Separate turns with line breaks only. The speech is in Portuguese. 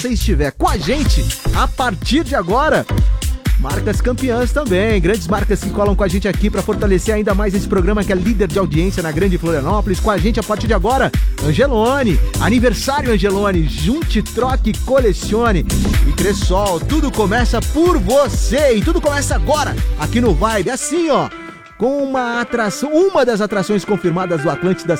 você estiver com a gente a partir de agora. Marcas campeãs também, grandes marcas que colam com a gente aqui para fortalecer ainda mais esse programa que é líder de audiência na Grande Florianópolis. Com a gente a partir de agora, Angelone, aniversário Angelone, junte, troque, colecione e Cressol, tudo começa por você e tudo começa agora aqui no Vibe, assim ó, com uma das atrações confirmadas do Atlântida